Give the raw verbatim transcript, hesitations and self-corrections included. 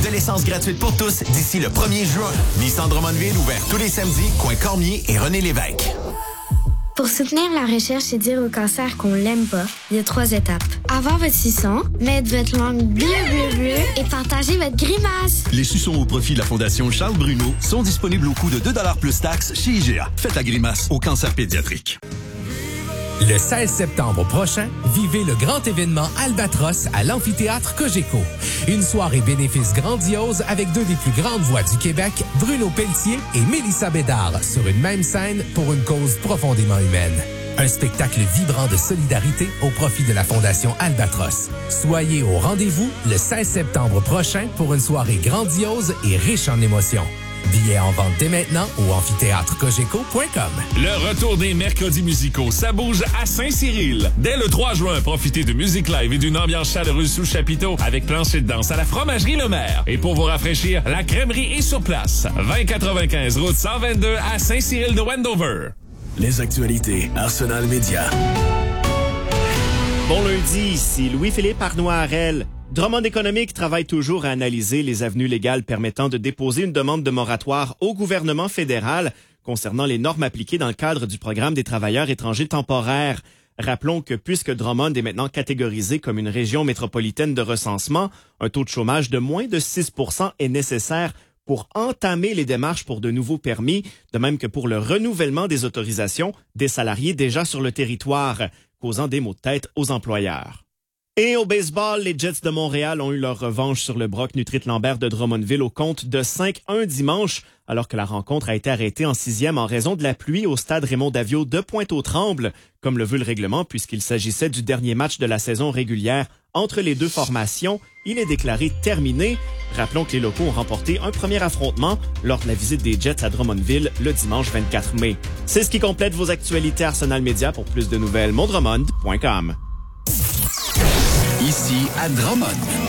De l'essence gratuite pour tous d'ici le premier juin. Nissan Drummondville ouvert tous les samedis, coin Cormier et René Lévesque. Pour soutenir la recherche et dire au cancer qu'on l'aime pas, il y a trois étapes. Avoir votre suçon, mettre votre langue bleu, bleu, bleu et partager votre grimace. Les suçons au profit de la Fondation Charles Bruno sont disponibles au coût de deux dollars plus taxes chez I G A. Faites la grimace au cancer pédiatrique. Le seize septembre prochain, vivez le grand événement Albatros à l'amphithéâtre Cogeco. Une soirée bénéfice grandiose avec deux des plus grandes voix du Québec, Bruno Pelletier et Mélissa Bédard, sur une même scène pour une cause profondément humaine. Un spectacle vibrant de solidarité au profit de la Fondation Albatros. Soyez au rendez-vous le seize septembre prochain pour une soirée grandiose et riche en émotions. Billets en vente dès maintenant au amphithéâtre cogeco point com. Le retour des mercredis musicaux, ça bouge à Saint-Cyril. Dès le trois juin, profitez de musique live et d'une ambiance chaleureuse sous chapiteau avec plancher de danse à la Fromagerie Le Maire. Et pour vous rafraîchir, la crèmerie est sur place. vingt quatre-vingt-quinze route cent vingt-deux à Saint-Cyril de Wendover. Les actualités Arsenal Média. Bon lundi, ici Louis-Philippe Arnois-Harel. Drummond Économique travaille toujours à analyser les avenues légales permettant de déposer une demande de moratoire au gouvernement fédéral concernant les normes appliquées dans le cadre du programme des travailleurs étrangers temporaires. Rappelons que puisque Drummond est maintenant catégorisé comme une région métropolitaine de recensement, un taux de chômage de moins de six pour cent est nécessaire pour entamer les démarches pour de nouveaux permis, de même que pour le renouvellement des autorisations des salariés déjà sur le territoire, causant des maux de tête aux employeurs. Et au baseball, les Jets de Montréal ont eu leur revanche sur le Brock Nutrit-Lambert de Drummondville au compte de cinq un dimanche, alors que la rencontre a été arrêtée en sixième en raison de la pluie au stade Raymond-Daviau de Pointe-aux-Trembles, comme le veut le règlement, puisqu'il s'agissait du dernier match de la saison régulière entre les deux formations. Il est déclaré terminé. Rappelons que les locaux ont remporté un premier affrontement lors de la visite des Jets à Drummondville le dimanche vingt-quatre mai. C'est ce qui complète vos actualités Arsenal Média. Pour plus de nouvelles, mondremond point com. Ici à Drummond.